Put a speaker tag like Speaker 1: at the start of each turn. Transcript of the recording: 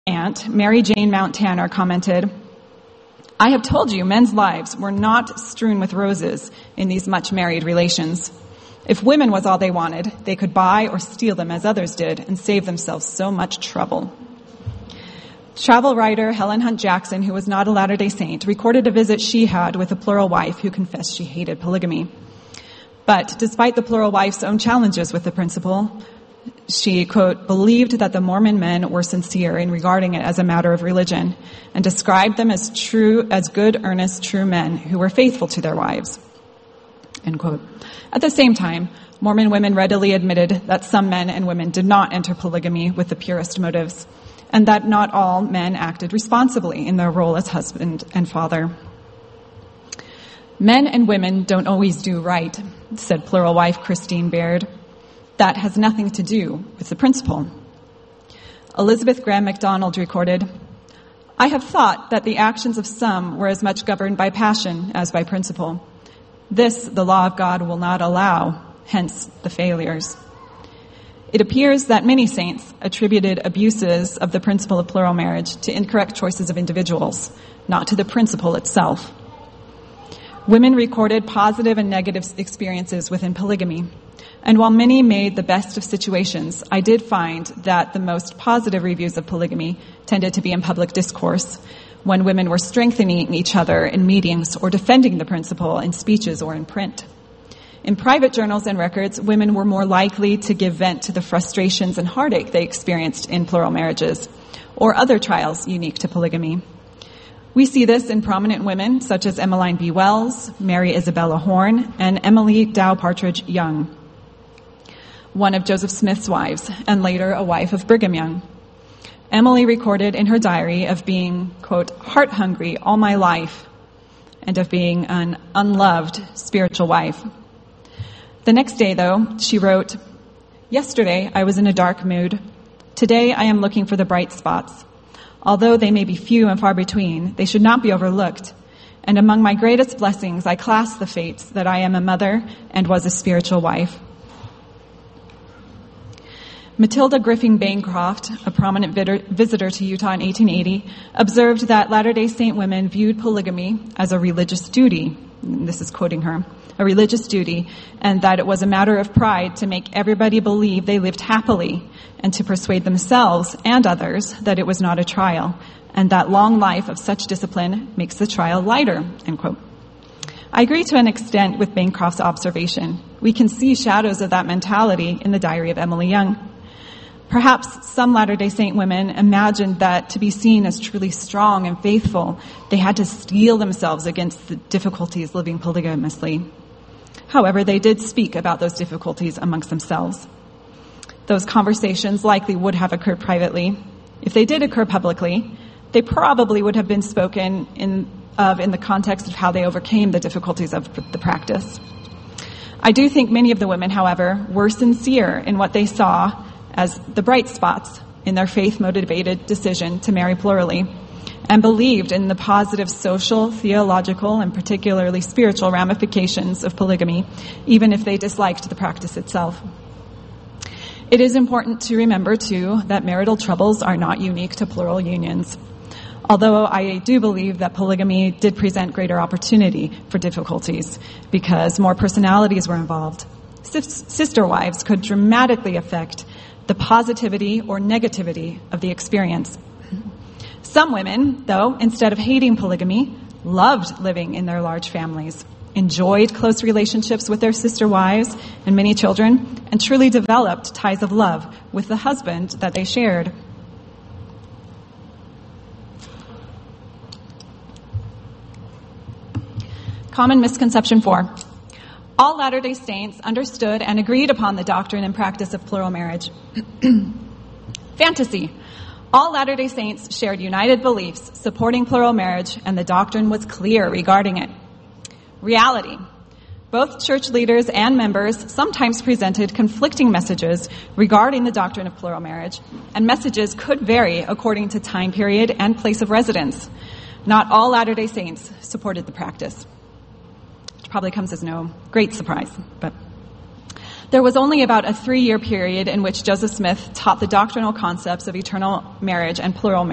Speaker 1: aunt, Mary Jane Mount Tanner, commented, "I have told you men's lives were not strewn with roses in these much-married relations. If women was all they wanted, they could buy or steal them as others did and save themselves so much trouble." Travel writer Helen Hunt Jackson, who was not a Latter-day Saint, recorded a visit she had with a plural wife who confessed she hated polygamy. But despite the plural wife's own challenges with the principle, she, quote, believed that the Mormon men were sincere in regarding it as a matter of religion and described them as good, earnest, true men who were faithful to their wives, end quote. At the same time, Mormon women readily admitted that some men and women did not enter polygamy with the purest motives, and that not all men acted responsibly in their role as husband and father. "Men and women don't always do right," said plural wife Christine Baird. "That has nothing to do with the principle." Elizabeth Graham MacDonald recorded, "I have thought that the actions of some were as much governed by passion as by principle. This the law of God will not allow, hence the failures." It appears that many saints attributed abuses of the principle of plural marriage to incorrect choices of individuals, not to the principle itself. Women recorded positive and negative experiences within polygamy. And while many made the best of situations, I did find that the most positive reviews of polygamy tended to be in public discourse, when women were strengthening each other in meetings or defending the principle in speeches or in print. In private journals and records, women were more likely to give vent to the frustrations and heartache they experienced in plural marriages or other trials unique to polygamy. We see this in prominent women such as Emmeline B. Wells, Mary Isabella Horn, and Emily Dow Partridge Young, one of Joseph Smith's wives, and later a wife of Brigham Young. Emily recorded in her diary of being, quote, heart-hungry all my life, and of being an unloved spiritual wife. The next day, though, she wrote, "Yesterday I was in a dark mood. Today I am looking for the bright spots. Although they may be few and far between, they should not be overlooked. And among my greatest blessings, I class the fates that I am a mother and was a spiritual wife." Matilda Griffin Bancroft, a prominent visitor to Utah in 1880, observed that Latter-day Saint women viewed polygamy as a religious duty. This is quoting her, a religious duty, and that it was a matter of pride to make everybody believe they lived happily and to persuade themselves and others that it was not a trial, and that long life of such discipline makes the trial lighter, end quote. I agree to an extent with Bancroft's observation. We can see shadows of that mentality in the diary of Emily Young. Perhaps some Latter-day Saint women imagined that to be seen as truly strong and faithful, they had to steel themselves against the difficulties living polygamously. However, they did speak about those difficulties amongst themselves. Those conversations likely would have occurred privately. If they did occur publicly, they probably would have been spoken in the context of how they overcame the difficulties of the practice. I do think many of the women, however, were sincere in what they saw as the bright spots in their faith-motivated decision to marry plurally, and believed in the positive social, theological, and particularly spiritual ramifications of polygamy, even if they disliked the practice itself. It is important to remember, too, that marital troubles are not unique to plural unions. Although I do believe that polygamy did present greater opportunity for difficulties because more personalities were involved, sister wives could dramatically affect the positivity or negativity of the experience. Some women, though, instead of hating polygamy, loved living in their large families, enjoyed close relationships with their sister wives and many children, and truly developed ties of love with the husband that they shared. Common misconception 4. All Latter-day Saints understood and agreed upon the doctrine and practice of plural marriage. Fantasy. All Latter-day Saints shared united beliefs supporting plural marriage, and the doctrine was clear regarding it. Reality. Both church leaders and members sometimes presented conflicting messages regarding the doctrine of plural marriage, and messages could vary according to time period and place of residence. Not all Latter-day Saints supported the practice. Probably comes as no great surprise, but there was only about a 3-year period in which Joseph Smith taught the doctrinal concepts of eternal marriage and plural marriage